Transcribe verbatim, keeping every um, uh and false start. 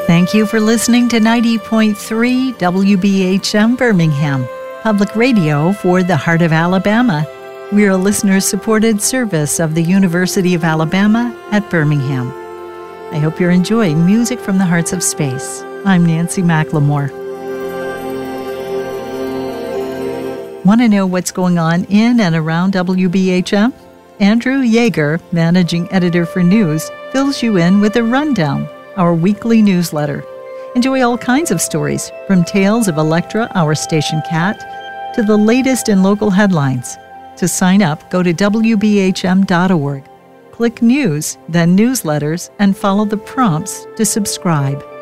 Thank you for listening to ninety point three W B H M Birmingham, public radio for the heart of Alabama. We're a listener-supported service of the University of Alabama at Birmingham. I hope you're enjoying music from the hearts of space. I'm Nancy McLemore. Want to know what's going on in and around W B H M? Andrew Yeager, managing editor for news, fills you in with a rundown, our weekly newsletter. Enjoy all kinds of stories, from tales of Electra, our station cat, to the latest in local headlines. To sign up, go to W B H M dot org. Click News, then Newsletters, and follow the prompts to subscribe.